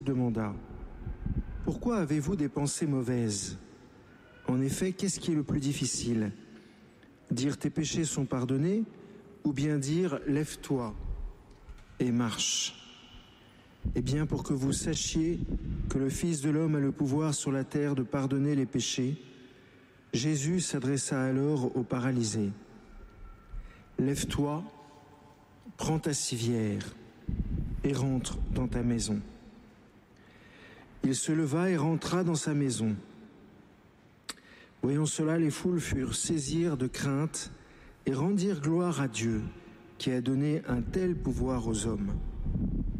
demanda: Pourquoi avez-vous des pensées mauvaises? En effet, qu'est-ce qui est le plus difficile? Dire tes péchés sont pardonnés, ou bien dire lève-toi et marche? Eh bien, pour que vous sachiez que le Fils de l'homme a le pouvoir sur la terre de pardonner les péchés, Jésus s'adressa alors au paralysé. Lève-toi, prends ta civière et rentre dans ta maison. Il se leva et rentra dans sa maison. Voyant cela, les foules furent saisies de crainte et rendirent gloire à Dieu qui a donné un tel pouvoir aux hommes.